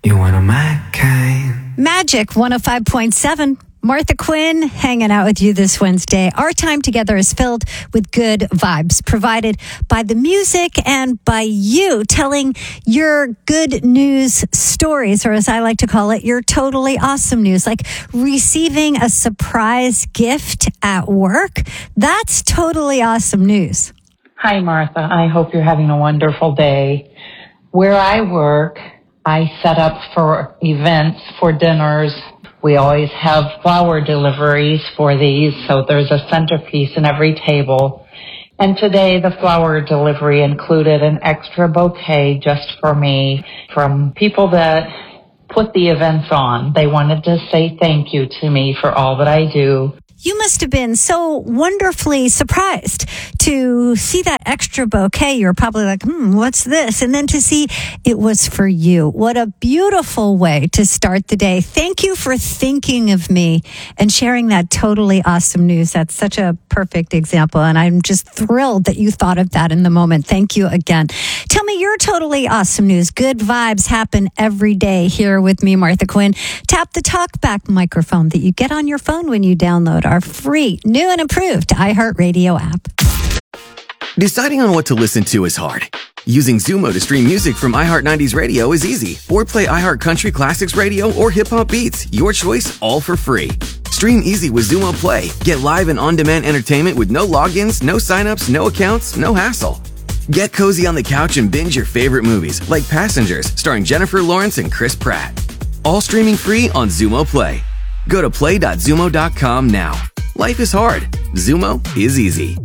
You one of my kind. Magic 105.7. Martha Quinn hanging out with you this Wednesday. Our time together is filled with good vibes provided by the music and by you telling your good news stories, or as I like to call it, your totally awesome news, like receiving a surprise gift at work. That's totally awesome news. Hi, Martha. I hope you're having a wonderful day. Where I work, I set up for events, for dinners. We always have flower deliveries for these, so there's a centerpiece in every table. And today the flower delivery included an extra bouquet just for me from people that put the events on. They wanted to say thank you to me for all that I do. You must have been so wonderfully surprised to see that extra bouquet. You're probably like, what's this? And then to see it was for you. What a beautiful way to start the day. Thank you for thinking of me and sharing that totally awesome news. That's such a perfect example. And I'm just thrilled that you thought of that in the moment. Thank you again. Tell me your totally awesome news. Good vibes happen every day here with me, Martha Quinn. Tap the talkback microphone that you get on your phone when you download our free, new and improved iHeartRadio app. Deciding on what to listen to is hard. Using Zumo to stream music from iHeart 90s Radio is easy. Or play iHeart Country Classics Radio or Hip Hop Beats. Your choice, all for free. Stream easy with Zumo Play. Get live and on-demand entertainment with no logins, no signups, no accounts, no hassle. Get cozy on the couch and binge your favorite movies like Passengers, starring Jennifer Lawrence and Chris Pratt. All streaming free on Zumo Play. Go to play.zumo.com now. Life is hard. Zumo is easy.